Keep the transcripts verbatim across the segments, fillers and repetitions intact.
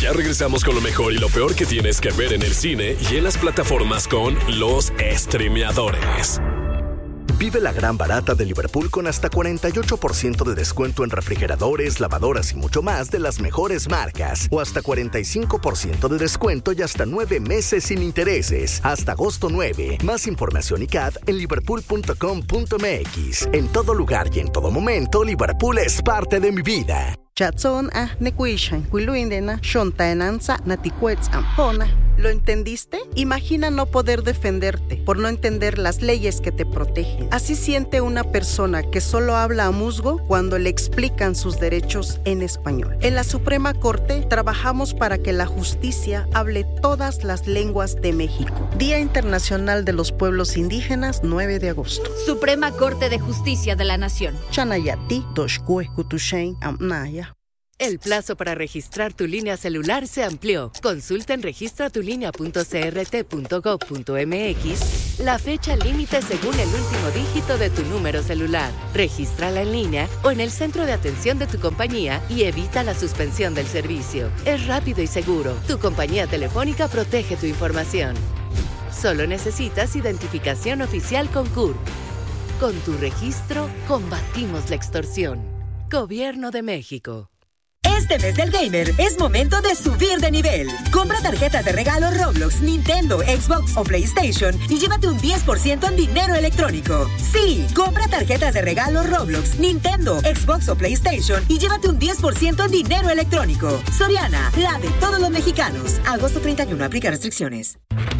Ya regresamos con lo mejor y lo peor que tienes que ver en el cine y en las plataformas con los streameadores. Vive la gran barata de Liverpool con hasta cuarenta y ocho por ciento de descuento en refrigeradores, lavadoras y mucho más de las mejores marcas. O hasta cuarenta y cinco por ciento de descuento y hasta nueve meses sin intereses. Hasta agosto nueve. Más información y C A D en liverpool punto com punto m x. En todo lugar y en todo momento, Liverpool es parte de mi vida. Chatson ah nekuishan kuiluindena shontaenanza naticuets ampona. ¿Lo entendiste? Imagina no poder defenderte por no entender las leyes que te protegen. Así siente una persona que solo habla a musgo cuando le explican sus derechos en español. En la Suprema Corte trabajamos para que la justicia hable todas las lenguas de México. Día Internacional de los Pueblos Indígenas, nueve de agosto. Suprema Corte de Justicia de la Nación. Chanayati, Doshkue, Kutushain, Amnaya. El plazo para registrar tu línea celular se amplió. Consulta en registra tu línea punto c r t punto gov punto m x la fecha límite según el último dígito de tu número celular. Regístrala en línea o en el centro de atención de tu compañía y evita la suspensión del servicio. Es rápido y seguro. Tu compañía telefónica protege tu información. Solo necesitas identificación oficial con C U R P. Con tu registro, combatimos la extorsión. Gobierno de México. Este mes del gamer es momento de subir de nivel. Compra tarjetas de regalo Roblox, Nintendo, Xbox o PlayStation y llévate un diez por ciento en dinero electrónico. Sí, compra tarjetas de regalo Roblox, Nintendo, Xbox o PlayStation y llévate un diez por ciento en dinero electrónico. Soriana, la de todos los mexicanos. Agosto treinta y uno, aplica restricciones.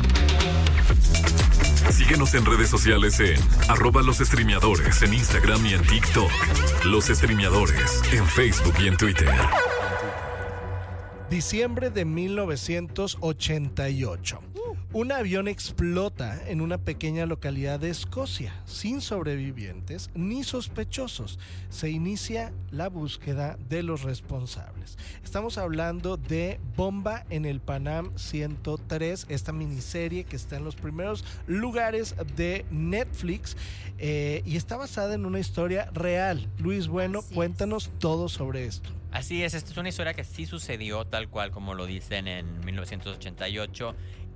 Síguenos en redes sociales en arroba los streameadores en Instagram y en TikTok. Los streameadores en Facebook y en Twitter. Diciembre de mil novecientos ochenta y ocho. Un avión explota en una pequeña localidad de Escocia, sin sobrevivientes ni sospechosos. Se inicia la búsqueda de los responsables. Estamos hablando de Bomba en el Panam ciento tres, esta miniserie que está en los primeros lugares de Netflix eh, y está basada en una historia real. Luis Bueno, Así cuéntanos es. todo sobre esto. Así es, esta es una historia que sí sucedió tal cual como lo dicen en mil novecientos ochenta y ocho.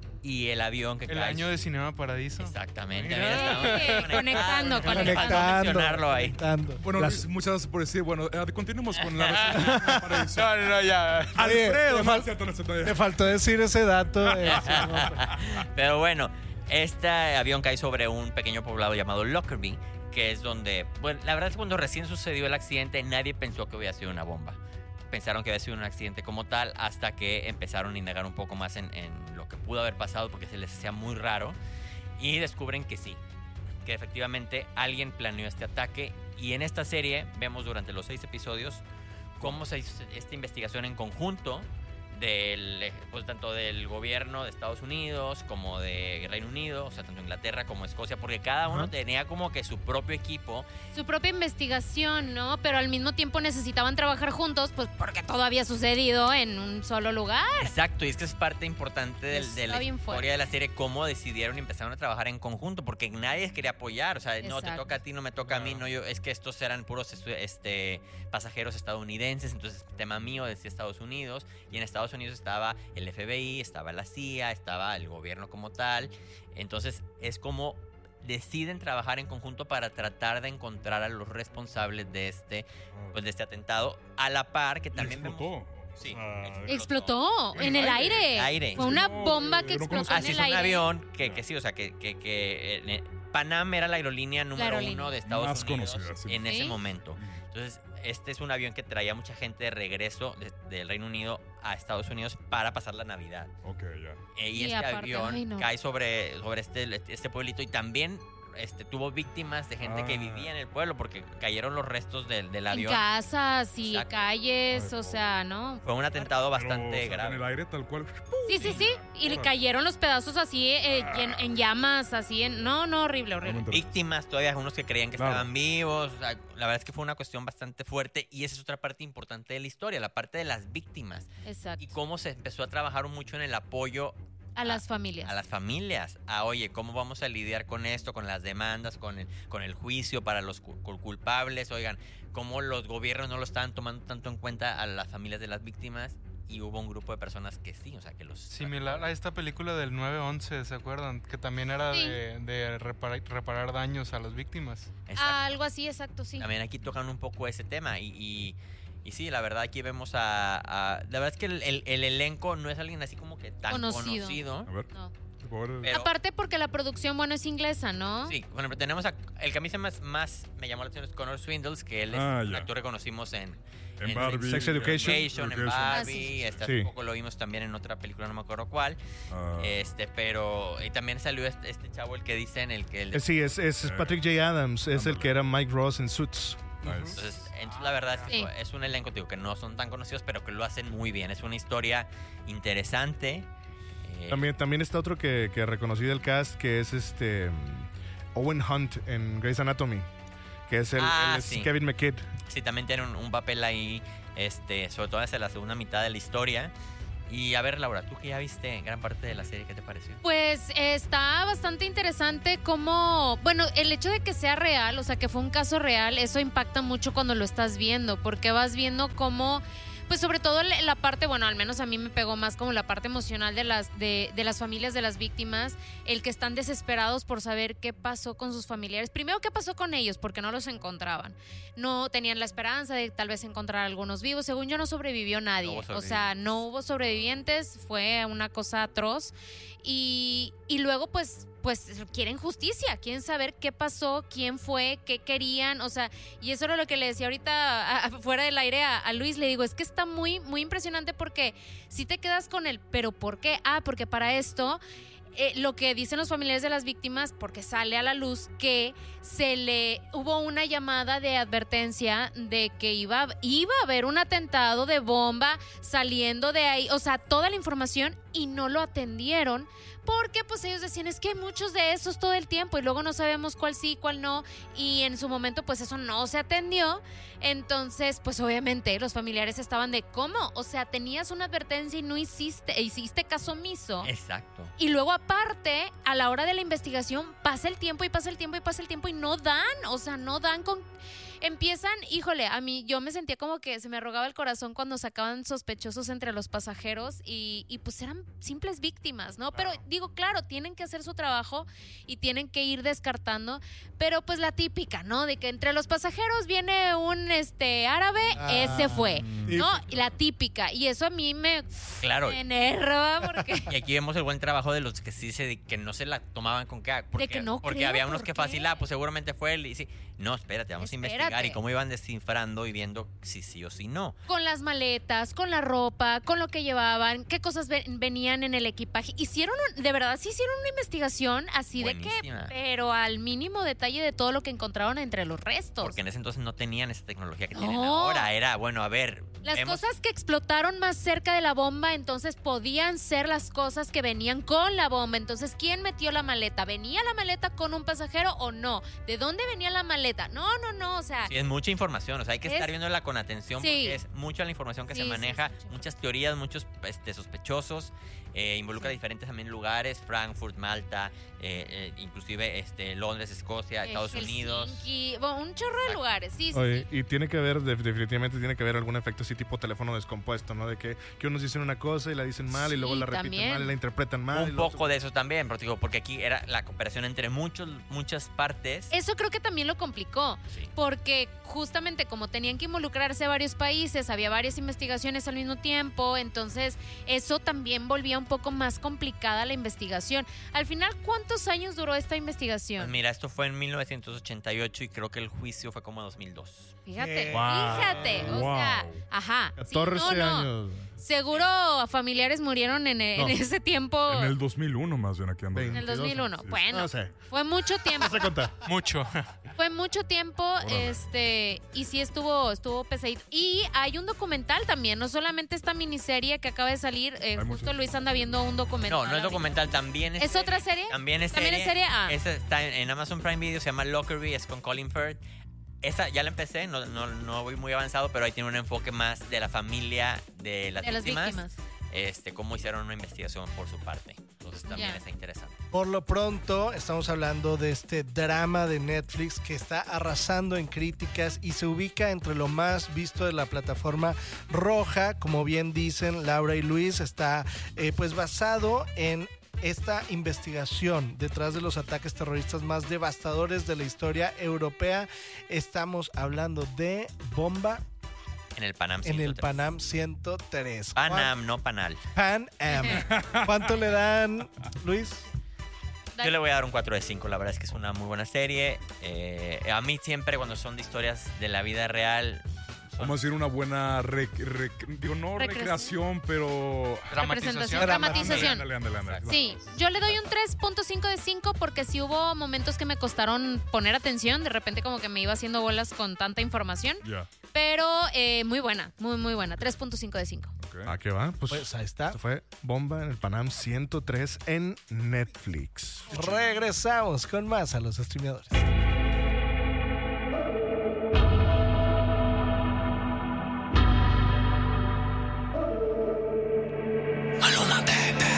Y el avión que El cae. año de Cinema Paradiso. Exactamente. Mira, estamos conectando, conectando. mencionarlo ahí. Conectando. Bueno, Las... Luis, muchas gracias por decir. Bueno, eh, continuemos con la Cinema Paradiso. No, no, no, ya. Alfredo, te, no, fal- no, no, no, te faltó decir ese dato. Eh, sí, no, Pero bueno, este avión cae sobre un pequeño poblado llamado Lockerbie, que es donde, bueno, la verdad es que cuando recién sucedió el accidente, nadie pensó que hubiera sido una bomba. Pensaron que había sido un accidente como tal hasta que empezaron a indagar un poco más en, en lo que pudo haber pasado porque se les hacía muy raro y descubren que sí, que efectivamente alguien planeó este ataque y en esta serie vemos durante los seis episodios cómo se hizo esta investigación en conjunto del, pues, tanto del gobierno de Estados Unidos como de Reino Unido, o sea, tanto Inglaterra como Escocia, porque cada uno uh-huh. tenía como que su propio equipo. Su propia investigación, ¿no? Pero al mismo tiempo necesitaban trabajar juntos, pues porque todo había sucedido en un solo lugar. Exacto, y es que es parte importante del, de la historia fuerte. de la serie, cómo decidieron y empezaron a trabajar en conjunto, porque nadie quería apoyar, o sea, Exacto. no, te toca a ti, no me toca no. a mí, no, yo, es que estos eran puros este, pasajeros estadounidenses, entonces el tema mío decía Estados Unidos, y en Estados Unidos estaba el F B I, estaba la C I A, estaba el gobierno como tal. Entonces es como deciden trabajar en conjunto para tratar de encontrar a los responsables de este, pues, de este atentado, a la par que también explotó. Vemos, sí, ah, explotó. explotó en el aire. El aire. Fue una bomba que explotó no en el es aire. un avión que, que sí, o sea, que, que, que eh, Panam era la aerolínea número la aerolínea. uno de Estados Más Unidos conocida, sí. en ese ¿Sí? momento. Entonces, este es un avión que traía mucha gente de regreso de, del Reino Unido a Estados Unidos para pasar la Navidad. Ok, ya. Eh, y, y este aparte, avión ay, no. cae sobre, sobre este, este pueblito y también este, tuvo víctimas de gente ah. que vivía en el pueblo porque cayeron los restos del, del avión. En casas y Exacto. calles, ay, o sea, ¿no? Fue un atentado bastante Pero, o sea, grave. En el aire tal cual. Sí, sí, sí. Y le cayeron los pedazos así eh, ah. en, en llamas, así en... No, no, horrible, horrible. Víctimas, todavía unos que creían que claro. estaban vivos. La verdad es que fue una cuestión bastante fuerte y esa es otra parte importante de la historia, la parte de las víctimas. Exacto. Y cómo se empezó a trabajar mucho en el apoyo a, a las familias. A las familias. A, oye, ¿cómo vamos a lidiar con esto, con las demandas, con el, con el juicio para los culpables? Oigan, ¿cómo los gobiernos no lo estaban tomando tanto en cuenta a las familias de las víctimas? y hubo un grupo de personas que sí, o sea, que los... Similar a esta película del nueve once, ¿se acuerdan? Que también era Sí. de, de reparar, reparar daños a las víctimas. Exacto. Algo así, exacto, sí. También aquí tocan un poco ese tema y, y, y sí, la verdad aquí vemos a... a- la verdad es que el, el- el elenco no es alguien así como que tan Conocido. conocido. A ver, No. por favor. Pero- Aparte porque la producción, bueno, es inglesa, ¿no? Sí, bueno, pero tenemos a, el que a mí se más, más me llamó la atención es Connor Swindles, que él es Ah, un ya. actor que conocimos en, En Barbie. Sex Education. Education, en Education. Ah, Barbie, sí. este, Sí. hace poco lo vimos también en otra película, no me acuerdo cuál, Ah, este, pero y también salió este, este chavo, el que dicen, el que... el- Eh, Sí, es, es Patrick J. Adams, es el que era Mike Ross en Suits. nice. Entonces, entonces, la verdad es que Sí. es un elenco, digo, que no son tan conocidos, pero que lo hacen muy bien. Es una historia interesante. eh, También, también está otro que, que reconocí del cast, que es este Owen Hunt en Grey's Anatomy, que es el Ah, él es sí. Kevin McKidd. Sí, también tiene un, un papel ahí, este, sobre todo hacia la segunda mitad de la historia. Y a ver, Laura, tú que ya viste gran parte de la serie, ¿qué te pareció? Pues está bastante interesante como, bueno, el hecho de que sea real, o sea, que fue un caso real, eso impacta mucho cuando lo estás viendo, porque vas viendo cómo, pues sobre todo la la parte, bueno, al menos a mí me pegó más como la parte emocional de las, de, de las familias de las víctimas, el que están desesperados por saber qué pasó con sus familiares. Primero, qué pasó con ellos, porque no los encontraban. No tenían la esperanza de tal vez encontrar algunos vivos. Según yo, no sobrevivió nadie. No hubo O sea, sobrevivientes. no hubo sobrevivientes, fue una cosa atroz. Y, y luego, pues, pues quieren justicia, quieren saber qué pasó, quién fue, qué querían, o sea, y eso era lo que le decía ahorita a- a- fuera del aire a, a Luis, le digo, es que está muy, muy impresionante porque si te quedas con el, pero ¿por qué? Ah, porque para esto... Eh, lo que dicen los familiares de las víctimas, porque sale a la luz que se le hubo una llamada de advertencia de que iba, iba a haber un atentado de bomba saliendo de ahí, o sea, toda la información y no lo atendieron porque pues ellos decían es que hay muchos de esos todo el tiempo y luego no sabemos cuál sí, cuál no y en su momento pues eso no se atendió, entonces pues obviamente los familiares estaban de ¿cómo? O sea, tenías una advertencia y no hiciste, hiciste caso omiso. Exacto. Y luego aparte, a la hora de la investigación, pasa el tiempo y pasa el tiempo y pasa el tiempo y no dan, o sea, no dan con... Empiezan, híjole, a mí yo me sentía como que se me arrugaba el corazón cuando sacaban sospechosos entre los pasajeros y, y pues eran simples víctimas, ¿no? Pero digo, claro, tienen que hacer su trabajo y tienen que ir descartando, pero pues la típica, ¿no? De que entre los pasajeros viene un este árabe, ese fue, ¿no? La típica, y eso a mí me, Claro. me enerva porque... Y aquí vemos el buen trabajo de los que sí se, que no se la tomaban con que, porque, que no porque creo, había unos ¿por que qué? fácil, ah, pues seguramente fue él y sí, no, espérate, vamos a investigar Espérate. y cómo iban descifrando y viendo si sí o si no. Con las maletas, con la ropa, con lo que llevaban, qué cosas ve- venían en el equipaje. Hicieron, un- de verdad, sí hicieron una investigación así de Buenísima. que, pero al mínimo detalle de todo lo que encontraron entre los restos. Porque en ese entonces no tenían esa tecnología que tienen No. ahora. Era, bueno, a ver. Las hemos- cosas que explotaron más cerca de la bomba, entonces podían ser las cosas que venían con la bomba. Entonces, ¿quién metió la maleta? ¿Venía la maleta con un pasajero o no? ¿De dónde venía la maleta? No, no, no, o sea... Sí, es mucha información, o sea, hay que Es- estar viéndola con atención Sí. porque es mucha la información que Sí, se sí, maneja, es mucha muchas teorías, muchos este, sospechosos, eh, involucra diferentes también lugares, Frankfurt, Malta, eh, eh, inclusive este, Londres, Escocia, eh, Estados Unidos. Helsinki, bueno, un chorro de Exacto. lugares, sí, sí, Oye, sí. y tiene que haber, def- definitivamente tiene que haber algún efecto así tipo teléfono descompuesto, ¿no? De que, que unos dicen una cosa y la dicen mal y luego Sí, la repiten también. mal y la interpretan mal. y Un luego- poco de eso también, porque, digo, porque aquí era la cooperación entre muchos, muchas partes. Eso creo que también lo complicó, Sí. porque justamente como tenían que involucrarse varios países, había varias investigaciones al mismo tiempo, entonces eso también volvía un poco más complicada la investigación. Al final, ¿cuántos años duró esta Pues investigación? mira, esto fue en mil novecientos ochenta y ocho y creo que el juicio fue como dos mil dos. Fíjate, Wow. fíjate, o sea, Wow. ajá. sí, catorce no, no. años. Seguro familiares murieron en, en No. ese tiempo, En el dos mil uno más bien aquí ando. en el dos mil uno. Sí. Bueno, No sé. fue mucho tiempo. No sé contar. Mucho. Fue mucho tiempo, este, y sí estuvo, estuvo pesadito. Y hay un documental también, no solamente esta miniserie que acaba de salir, eh, justo muchos. Luis anda viendo un documental. No, no es ahorita. documental, también es. ¿Es otra serie? También es ¿También serie. es serie? Ah. Esa está en, en Amazon Prime Video, se llama Lockerbie, es con Colin Firth. Esa ya la empecé, no, no, no voy muy avanzado, pero ahí tiene un enfoque más de la familia de las De las víctimas. víctimas. este, cómo hicieron una investigación por su parte. Entonces también Ya. está interesante. Por lo pronto, estamos hablando de este drama de Netflix que está arrasando en críticas y se ubica entre lo más visto de la plataforma roja. Como bien dicen Laura y Luis, está eh, pues basado en esta investigación detrás de los ataques terroristas más devastadores de la historia europea. Estamos hablando de Bomba En el Panam en ciento el tres. Panam ciento tres. Panam, no Panal. Pan Am. ¿Cuánto le dan, Luis? Yo le voy a dar un cuatro de cinco, la verdad es que es una muy buena serie. Eh, a mí siempre cuando son de historias de la vida real... son- Vamos a decir una buena, rec- rec- digo, no Recre- recreación, pero... Representación, Ándale, dramatización. ándale, ándale, ándale. Sí, yo le doy un tres punto cinco de cinco porque sí hubo momentos que me costaron poner atención, de repente como que me iba haciendo bolas con tanta información, Ya. pero eh, muy buena, muy muy buena, tres punto cinco de cinco. ok. ¿A qué va? Pues, Pues ahí está. esto fue Bomba en el Panam ciento tres en Netflix. Regresamos con más a los streameadores.